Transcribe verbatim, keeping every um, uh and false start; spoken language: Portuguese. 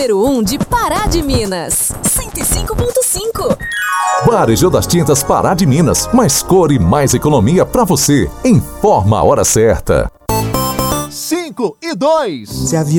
número um de Pará de Minas. cento e cinco ponto cinco. Varejão das Tintas Pará de Minas. Mais cor e mais economia pra você. Informa a hora certa. cinco e dois. Se a vida